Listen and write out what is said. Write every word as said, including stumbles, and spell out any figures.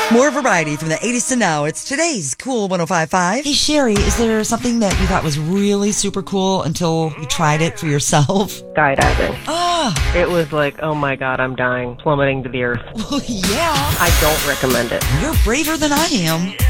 More variety from the eighties to now. It's today's Cool one oh five point five. Hey, Sherry, is there something that you thought was really super cool until you tried it for yourself? Skydiving. Ah. It was like, oh my God, I'm dying, plummeting to the earth. Well, yeah. I don't recommend it. You're braver than I am.